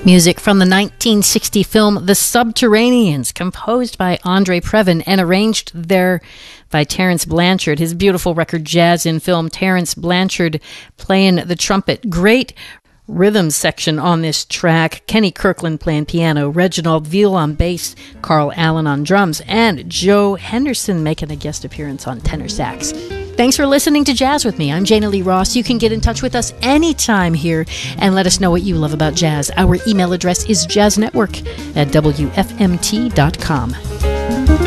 Music from the 1960 film The Subterraneans, composed by Andre Previn and arranged there by Terence Blanchard. His beautiful record Jazz in Film, Terence Blanchard playing the trumpet. Great rhythm section on this track. Kenny Kirkland playing piano, Reginald Veal on bass, Carl Allen on drums, and Joe Henderson making a guest appearance on tenor sax. Thanks for listening to Jazz with me. I'm Jana Lee Ross. You can get in touch with us anytime here and let us know what you love about jazz. Our email address is jazznetwork@wfmt.com.